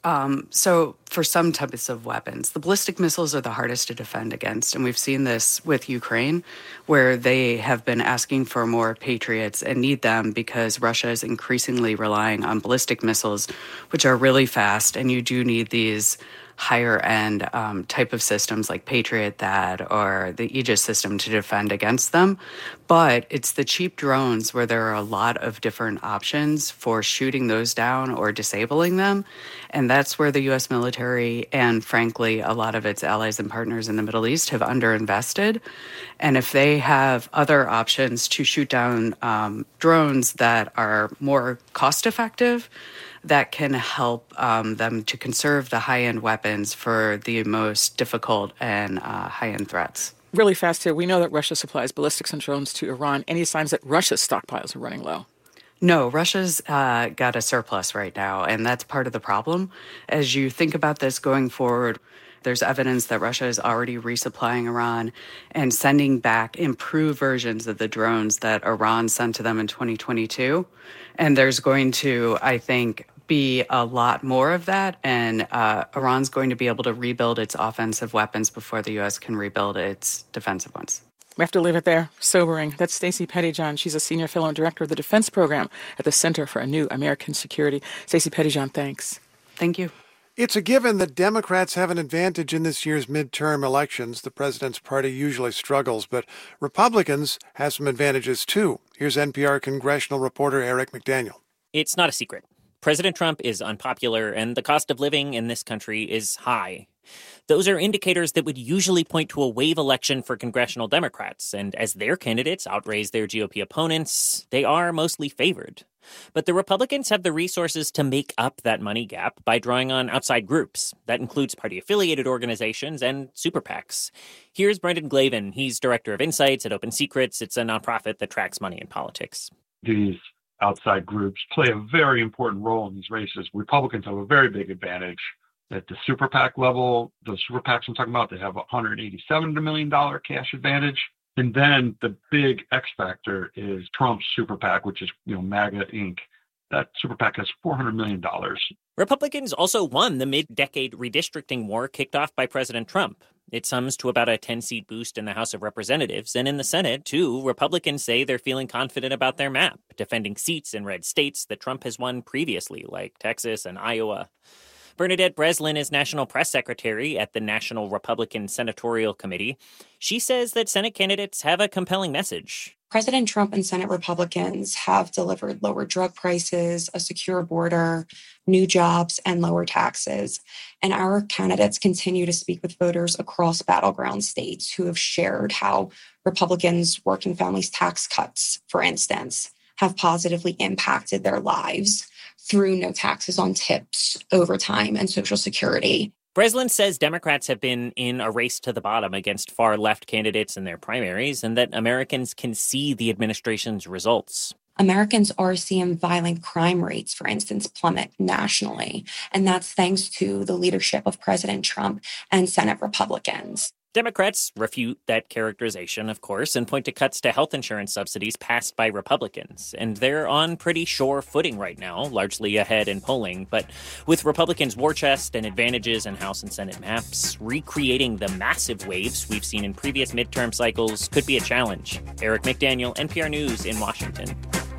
Speaker 2: So for some types of weapons, the ballistic missiles are the hardest to defend against. And we've seen this with Ukraine, where they have been asking for more Patriots and need them because Russia is increasingly relying on ballistic missiles, which are really fast. And you do need these higher end type of systems like Patriot THAAD or the Aegis system to defend against them. But it's the cheap drones where there are a lot of different options for shooting those down or disabling them. And that's where the U.S. military and, frankly, a lot of its allies and partners in the Middle East have underinvested. And if they have other options to shoot down drones that are more cost effective, that can help them to conserve the high-end weapons for the most difficult and high-end threats.
Speaker 22: Really fast here, we know that Russia supplies ballistics and drones to Iran. Any signs that Russia's stockpiles are running low?
Speaker 2: No, Russia's got a surplus right now, and that's part of the problem. As you think about this going forward, there's evidence that Russia is already resupplying Iran and sending back improved versions of the drones that Iran sent to them in 2022. And there's going to, I think, be a lot more of that. And Iran's going to be able to rebuild its offensive weapons before the U.S. can rebuild its defensive ones.
Speaker 22: We have to leave it there. Sobering. That's Stacey Pettyjohn. She's a senior fellow and director of the Defense Program at the Center for a New American Security. Stacey Pettyjohn, thanks.
Speaker 2: Thank you.
Speaker 23: It's a given that Democrats have an advantage in this year's midterm elections. The president's party usually struggles, but Republicans have some advantages too. Here's NPR congressional reporter Eric McDaniel.
Speaker 1: It's not a secret. President Trump is unpopular, and the cost of living in this country is high. Those are indicators that would usually point to a wave election for congressional Democrats, and as their candidates outraise their GOP opponents, they are mostly favored. But the Republicans have the resources to make up that money gap by drawing on outside groups. That includes party-affiliated organizations and super PACs. Here's Brendan Glavin. He's director of Insights at Open Secrets. It's a nonprofit that tracks money in politics.
Speaker 3: These outside groups play a very important role in these races. Republicans have a very big advantage at the super PAC level. The super PACs I'm talking about, they have $187 million cash advantage. And then the big X factor is Trump's super PAC, which is, MAGA Inc. That super PAC has $400 million.
Speaker 1: Republicans also won the mid-decade redistricting war kicked off by President Trump. It sums to about a 10-seat boost in the House of Representatives. And in the Senate, too, Republicans say they're feeling confident about their map, defending seats in red states that Trump has won previously, like Texas and Iowa. Bernadette Breslin is National Press Secretary at the National Republican Senatorial Committee. She says that Senate candidates have a compelling message.
Speaker 4: President Trump and Senate Republicans have delivered lower drug prices, a secure border, new jobs, and lower taxes. And our candidates continue to speak with voters across battleground states who have shared how Republicans' working families tax cuts, for instance, have positively impacted their lives through no taxes on tips, overtime, and Social Security.
Speaker 1: Breslin says Democrats have been in a race to the bottom against far-left candidates in their primaries and that Americans can see the administration's results.
Speaker 4: Americans are seeing violent crime rates, for instance, plummet nationally. And that's thanks to the leadership of President Trump and Senate Republicans.
Speaker 1: Democrats refute that characterization, of course, and point to cuts to health insurance subsidies passed by Republicans. And they're on pretty sure footing right now, largely ahead in polling. But with Republicans' war chest and advantages in House and Senate maps, recreating the massive waves we've seen in previous midterm cycles could be a challenge. Eric McDaniel, NPR News in Washington.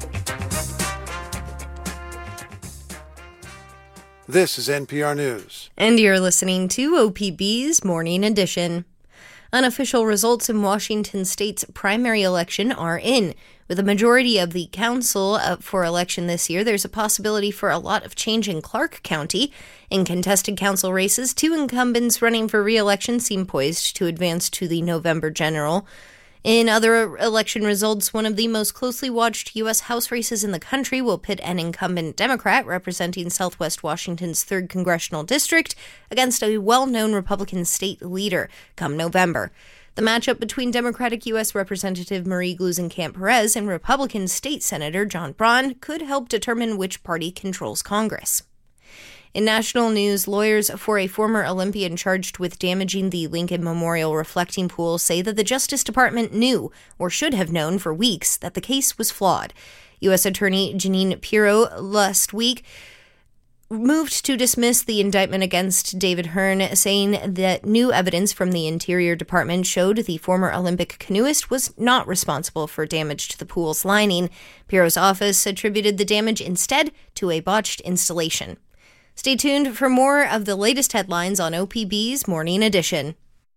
Speaker 23: This is NPR News.
Speaker 11: And you're listening to OPB's Morning Edition. Unofficial results in Washington state's primary election are in. With a majority of the council up for election this year, there's a possibility for a lot of change in Clark County. In contested council races, 2 incumbents running for re-election seem poised to advance to the November general. In other election results, one of the most closely watched U.S. House races in the country will pit an incumbent Democrat representing Southwest Washington's 3rd Congressional District against a well-known Republican state leader come November. The matchup between Democratic U.S. Representative Marie Gluesenkamp-Perez and Republican State Senator John Braun could help determine which party controls Congress. In national news, lawyers for a former Olympian charged with damaging the Lincoln Memorial reflecting pool say that the Justice Department knew, or should have known for weeks, that the case was flawed. U.S. Attorney Jeanine Pirro last week moved to dismiss the indictment against David Hearn, saying that new evidence from the Interior Department showed the former Olympic canoeist was not responsible for damage to the pool's lining. Pirro's office attributed the damage instead to a botched installation. Stay tuned for more of the latest headlines on OPB's Morning Edition.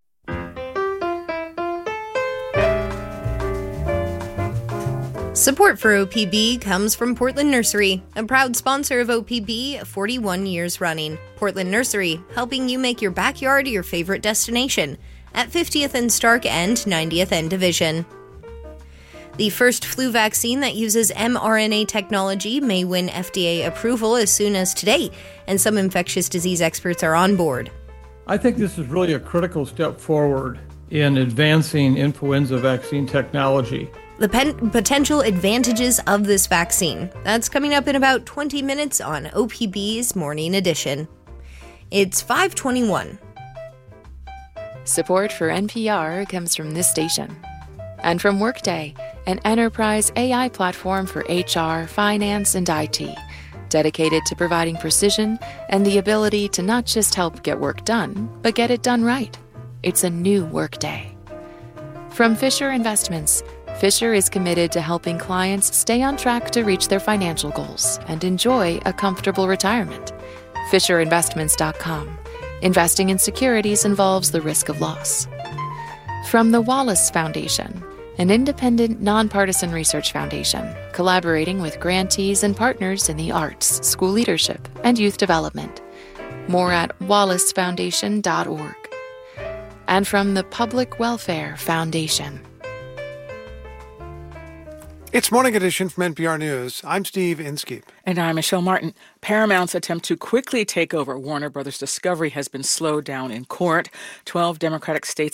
Speaker 11: Support for OPB comes from Portland Nursery, a proud sponsor of OPB 41 years running. Portland Nursery, helping you make your backyard your favorite destination at 50th and Stark and 90th and Division. The first flu vaccine that uses mRNA technology may win FDA approval as soon as today, and some infectious disease experts are on board.
Speaker 5: I think this is really a critical step forward in advancing influenza vaccine technology.
Speaker 11: The potential advantages of this vaccine. That's coming up in about 20 minutes on OPB's Morning Edition. It's 5:21.
Speaker 8: Support for NPR comes from this station and from Workday, an enterprise AI platform for HR, finance, and IT, dedicated to providing precision and the ability to not just help get work done, but get it done right. It's a new Workday. From Fisher Investments, Fisher is committed to helping clients stay on track to reach their financial goals and enjoy a comfortable retirement. FisherInvestments.com. Investing in securities involves the risk of loss. From the Wallace Foundation, an independent, nonpartisan research foundation collaborating with grantees and partners in the arts, school leadership, and youth development. More at wallacefoundation.org. And from the Public Welfare Foundation.
Speaker 23: It's Morning Edition from NPR News. I'm Steve Inskeep.
Speaker 22: And I'm Michelle Martin. Paramount's attempt to quickly take over Warner Brothers Discovery has been slowed down in court. 12 Democratic states